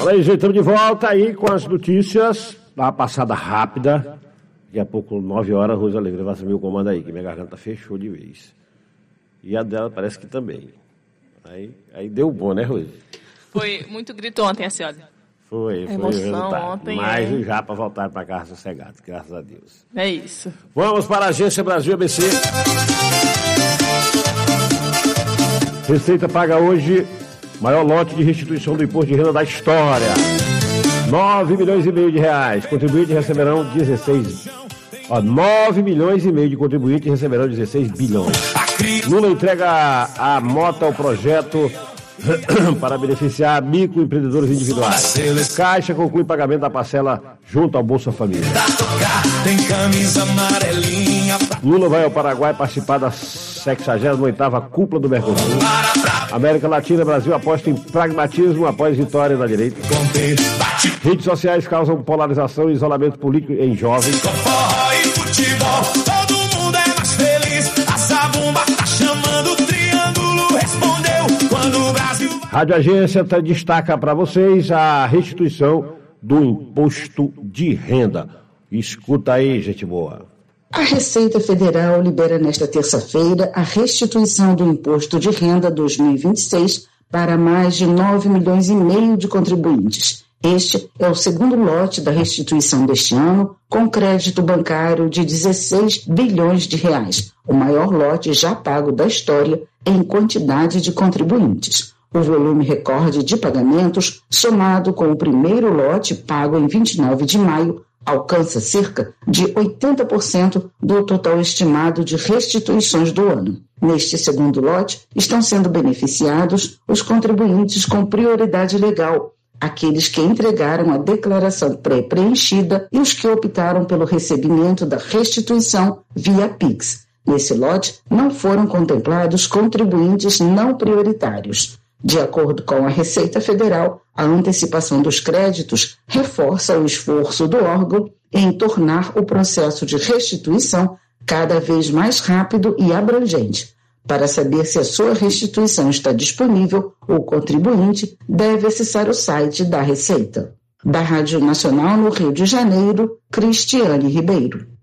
Olha aí, gente, estamos de volta aí com as notícias. Dá uma passada rápida. Daqui a pouco, 9 horas, Rose Alegre vai assumir o comando aí, que minha garganta fechou de vez. E a dela parece que também. Aí deu bom, né, Rose? Foi muito grito ontem, a senhora. Foi emoção ontem. Mas o Japa voltaram para casa sossegado, graças a Deus. É isso. Vamos para a Agência Brasil ABC. Receita paga hoje maior lote de restituição do imposto de renda da história. 9 milhões e meio de reais. Contribuintes receberão 9 milhões e meio de contribuintes receberão 16 bilhões. Lula entrega a moto ao projeto para beneficiar microempreendedores individuais. Caixa conclui pagamento da parcela junto ao Bolsa Família. Lula vai ao Paraguai participar da 68ª cúpula do Mercosul. América Latina, Brasil aposta em pragmatismo após vitória da direita. Redes sociais causam polarização e isolamento político em jovens. Todo mundo é mais feliz. A Zabumba tá chamando, o Triângulo respondeu quando o Brasil... Rádio Agência destaca para vocês a restituição do imposto de renda. Escuta aí, gente boa. A Receita Federal libera nesta terça-feira a restituição do Imposto de Renda 2026 para mais de 9 milhões e meio de contribuintes. Este é o segundo lote da restituição deste ano, com crédito bancário de 16 bilhões de reais, o maior lote já pago da história em quantidade de contribuintes. O volume recorde de pagamentos, somado com o primeiro lote pago em 29 de maio, alcança cerca de 80% do total estimado de restituições do ano. Neste segundo lote, estão sendo beneficiados os contribuintes com prioridade legal, aqueles que entregaram a declaração pré-preenchida e os que optaram pelo recebimento da restituição via Pix. Nesse lote, não foram contemplados contribuintes não prioritários. De acordo com a Receita Federal, a antecipação dos créditos reforça o esforço do órgão em tornar o processo de restituição cada vez mais rápido e abrangente. Para saber se a sua restituição está disponível, o contribuinte deve acessar o site da Receita. Da Rádio Nacional no Rio de Janeiro, Cristiane Ribeiro.